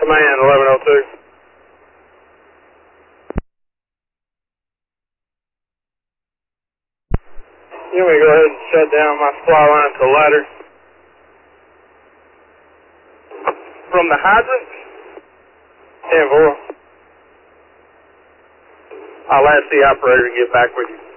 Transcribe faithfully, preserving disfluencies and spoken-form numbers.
Command, eleven oh two. You want me to go ahead and shut down my supply line to the ladder? From the hydrant? ten four. I'll ask the operator to get back with you.